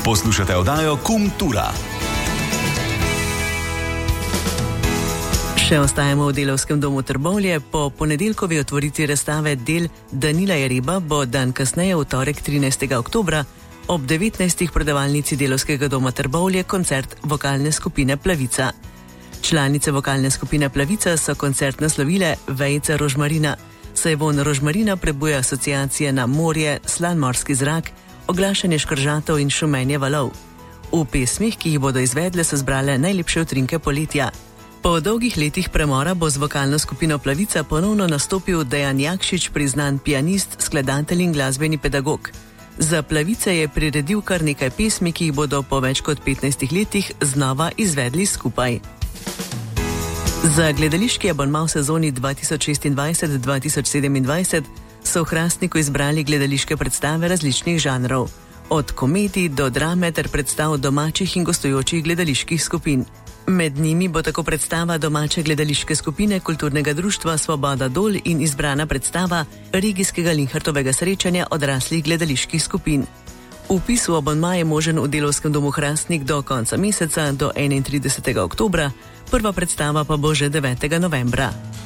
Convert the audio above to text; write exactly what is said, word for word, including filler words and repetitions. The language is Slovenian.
Poslušate oddajo Kultura. Še ostajamo v Delavskem domu Trbovlje. Po ponedeljkovi otvoritvi razstave del Danila Jariba bo dan kasneje, v torek trinajstega oktobra, ob devetnajstih predavalnici Delavskega doma Trbovlje koncert vokalne skupine Plavica. Članice vokalne skupine Plavica so koncert naslovile Vejica rožmarina, saj vonj rožmarina prebuja asociacije na morje, slan morski zrak, oglašanje škržatov in šumenje valov. V pesmih, ki jih bodo izvedle, so zbrale najlepše utrinke poletja. Po dolgih letih premora bo z vokalno skupino Plavica ponovno nastopil Dejan Jakšič, priznan pianist, skladatelj in glasbeni pedagog. Za Plavice je priredil kar nekaj pesmi, ki jih bodo po več kot petnajstih letih znova izvedli skupaj. Za gledališki abonma v sezoni dva tisoč šestindvajset dva tisoč sedemindvajset so v Hrastniku izbrali gledališke predstave različnih žanrov, od komedij do drame ter predstav domačih in gostujočih gledaliških skupin. Med njimi bo tako predstava domače gledališke skupine Kulturnega društva Svoboda Dol in izbrana predstava regijskega Linhartovega srečanja odraslih gledaliških skupin. Vpis v abonma je možen v Delavskem domu Hrastnik do konca meseca, do enaintridesetega oktobra, prva predstava pa bo že devetega novembra.